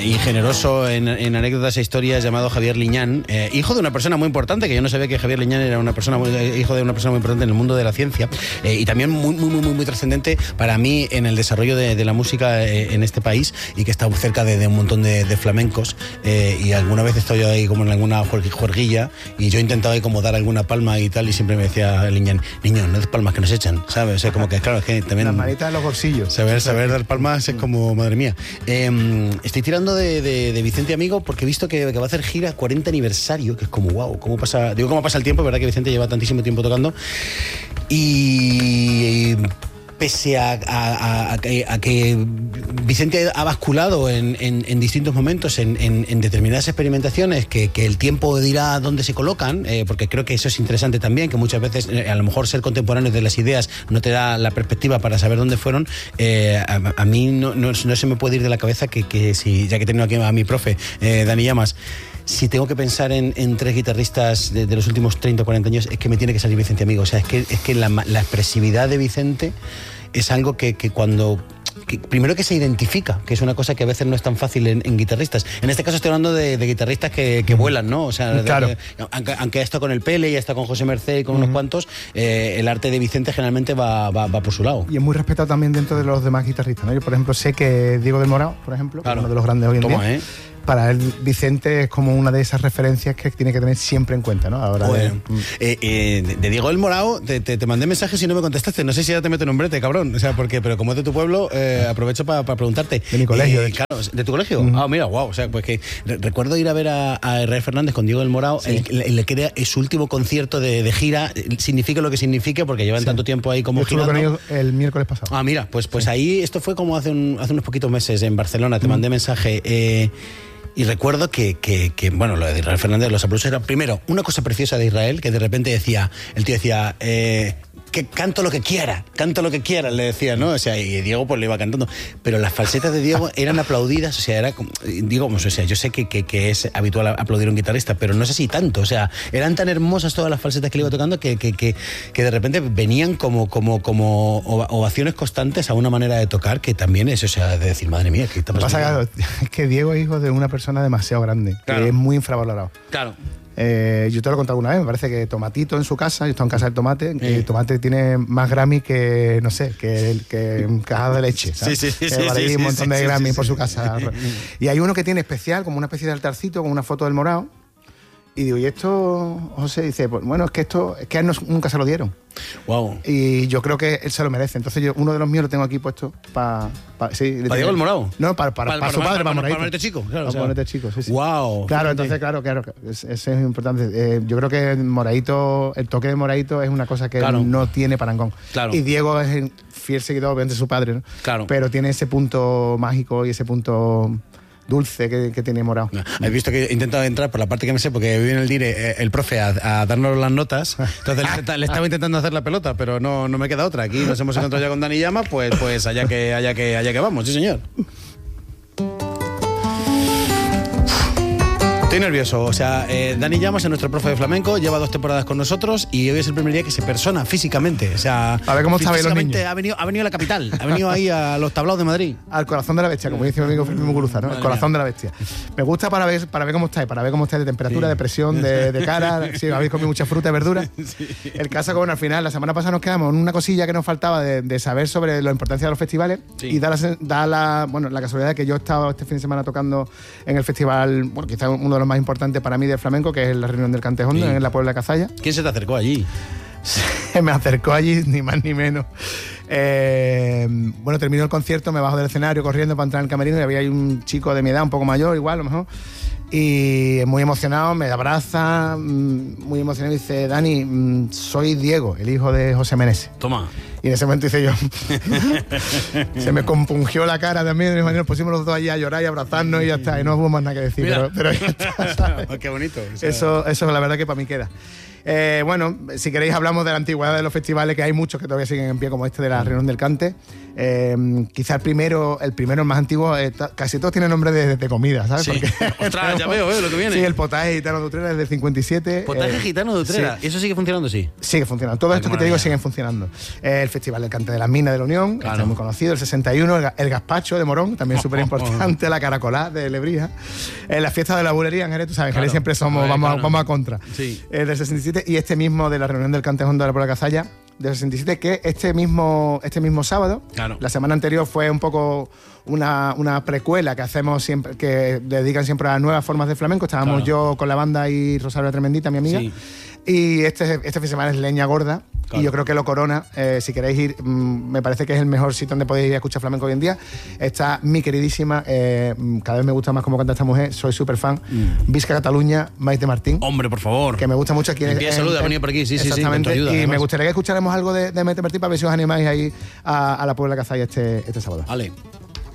y generoso en anécdotas e historias llamado Javier Liñán, hijo de una persona muy importante, que yo no sabía que Javier Liñán era hijo de una persona muy importante en el mundo de la ciencia, y también muy trascendente para mí en el desarrollo de la música en este país, y que está cerca de un montón de flamencos, y alguna vez estoy ahí como en alguna juerguilla, y yo he intentado ahí como dar alguna palma y tal, y siempre me decía Liñán, niño, no des palmas que nos echan, ¿sabes? O sea, como que claro, es que también... Las manitas en los bolsillos. Saber dar palmas es como, madre mía. Estoy tirando de Vicente Amigo porque he visto que va a hacer gira 40 aniversario, que es como, wow, cómo pasa el tiempo, ¿verdad? Que Vicente lleva tantísimo tiempo tocando. Y pese a que Vicente ha basculado en distintos momentos en determinadas experimentaciones que el tiempo dirá dónde se colocan, porque creo que eso es interesante también, que muchas veces a lo mejor ser contemporáneo de las ideas no te da la perspectiva para saber dónde fueron. A mí no se me puede ir de la cabeza que si, ya que tengo aquí a mi profe, Dani Llamas, si tengo que pensar en tres guitarristas de los últimos 30 o 40 años, es que me tiene que salir Vicente Amigo. O sea, es que la expresividad de Vicente es algo que primero que se identifica, que es una cosa que a veces no es tan fácil en guitarristas. En este caso estoy hablando de guitarristas que vuelan, ¿no? O sea, claro. Aunque ha estado con el Pele y ha estado con José Merced y con unos cuantos, el arte de Vicente generalmente va por su lado. Y es muy respetado también dentro de los demás guitarristas, ¿no? Yo, por ejemplo, sé que Diego del Morao, por ejemplo, claro, uno de los grandes hoy en día, para él Vicente es como una de esas referencias que tiene que tener siempre en cuenta, ¿no? Ahora de Diego del Morao te mandé mensajes y no me contestaste. No sé si ya te meto en un brete, cabrón. O sea, pero como es de tu pueblo, aprovecho para preguntarte. De mi colegio, claro, ¿de tu colegio? Ah, mira, wow. O sea, pues que recuerdo ir a ver a Israel Fernández con Diego del Morao, sí. el que era su último concierto de gira, signifique lo que signifique, porque llevan tanto tiempo ahí como girando. Estuve con ellos el miércoles pasado. Ah, mira, pues ahí esto fue como hace unos poquitos meses en Barcelona. Te mandé mensaje. Y recuerdo que bueno, lo de Israel Fernández, los aplausos era primero una cosa preciosa de Israel, que de repente el tío decía, que canto lo que quiera, le decía, ¿no? O sea, y Diego pues le iba cantando. Pero las falsetas de Diego eran aplaudidas, o sea, era como, digo, o sea, yo sé que es habitual aplaudir a un guitarrista, pero no sé si tanto, o sea, eran tan hermosas todas las falsetas que le iba tocando que de repente venían como ovaciones constantes a una manera de tocar que también es, o sea, de decir, madre mía, ¿qué está pasando? Es que Diego es hijo de una persona demasiado grande, claro, que es muy infravalorado. Claro. Yo te lo he contado una vez, me parece que Tomatito en su casa, yo estaba en casa del Tomate, el Tomate tiene más Grammy que, no sé, que caja de leche, ¿sabes? Sí. Hay un montón de Grammy por su casa. Y hay uno que tiene especial, como una especie de altarcito, con una foto del Morao. Y digo, ¿y esto? José dice, pues, bueno, es que a él nunca se lo dieron. Wow. Y yo creo que él se lo merece. Entonces uno de los míos lo tengo aquí puesto para Diego el Morao. No, para su padre, para Moraito. Para ponerte chico, claro. Para ponerte chico, sí. Wow. Claro, entonces, claro, eso es importante. Yo creo que Moraito, el toque de Moraito es una cosa que no tiene parangón. Claro. Y Diego es fiel seguidor, obviamente, de su padre, ¿no? Claro. Pero tiene ese punto mágico y ese punto dulce que tiene Morao. Has visto que he intentado entrar por la parte que me sé, porque viene el dire el profe a darnos las notas, entonces le estaba intentando hacer la pelota, pero no me queda otra. Aquí nos hemos encontrado ya con Dani Llama, pues allá que vamos, sí señor. Estoy nervioso, o sea, Dani Llamas es nuestro profe de flamenco, lleva 2 temporadas con nosotros y hoy es el primer día que se persona físicamente, o sea, a ver cómo está los niños. Ha venido a la capital, ha venido ahí a los tablaos de Madrid. Al corazón de la bestia, como dice mi amigo Firmino Muguruza, ¿no? El corazón de la bestia. Me gusta para ver cómo estáis, de temperatura, de presión, de cara, si habéis comido mucha fruta y verdura. Sí. El caso que, bueno, al final, la semana pasada nos quedamos en una cosilla que nos faltaba de saber sobre la importancia de los festivales, y da la casualidad de que yo he estado este fin de semana tocando en el festival, bueno, quizás uno de los más importantes para mí del flamenco, que es la Reunión del Cante Hondo, en la Puebla de Cazalla. ¿Quién se te acercó allí? Se me acercó allí, ni más ni menos. Bueno, terminó el concierto, me bajo del escenario corriendo para entrar en el camerino y había ahí un chico de mi edad, un poco mayor, igual, a lo mejor. Y muy emocionado, me abraza, muy emocionado, y dice, Dani, soy Diego, el hijo de José Meneses. Toma. Y en ese momento hice yo. Se me compungió la cara también, de manera, nos pusimos los dos allí a llorar y a abrazarnos y ya está. Y no hubo más nada que decir, pero ya está, ¿sabes? Qué bonito. O sea. Eso la verdad que para mí queda. Bueno, si queréis hablamos de la antigüedad de los festivales, que hay muchos que todavía siguen en pie, como este de la Reunión del Cante. Quizá el primero, el más antiguo, casi todos tienen nombre de comida, ¿sabes? Sí. Porque, ostras, ya veo lo que viene. Sí, el potaje gitano de Utrera es del 57. Potaje gitano de Utrera, sí. ¿y eso sigue funcionando? Sí. Sigue funcionando. Todo esto que te digo siguen funcionando. El Festival del Cante de las Minas de la Unión, Claro. este es muy conocido, el 61, el Gazpacho de Morón, también súper importante, la Caracolá de Lebrija, la fiesta de la bulería en Jerez, tú sabes, en Jerez siempre somos, vamos a contra, Sí. del 67, y este mismo de la reunión del Cante Hondo de la Puebla Cazalla, del 67, que este mismo sábado, Claro. la semana anterior fue un poco una precuela que hacemos siempre, que dedican siempre a nuevas formas de flamenco. Estábamos yo con la banda y Rosario la Tremendita, mi amiga. Sí. Y este fin de semana es Leña Gorda. Claro. Y yo creo que lo corona. Si queréis ir, me parece que es el mejor sitio donde podéis ir a escuchar flamenco hoy en día. Está mi queridísima, cada vez me gusta más cómo canta esta mujer, soy súper fan, Visca Cataluña, Maite Martín. Hombre, por favor. Que me gusta mucho aquí. Envía salud, ha venido por aquí, sí, con tu exactamente. ayuda, Y además. me gustaría que escucháramos algo de Maite Martín para ver si os animáis ahí a la Puebla Cazalla este sábado. Vale.